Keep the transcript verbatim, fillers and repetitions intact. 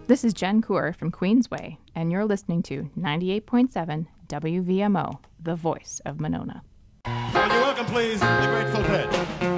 This is Jen Coor from Queensway, and you're listening to ninety-eight point seven W V M O, the voice of Monona. Will you welcome, please, the Grateful Dead.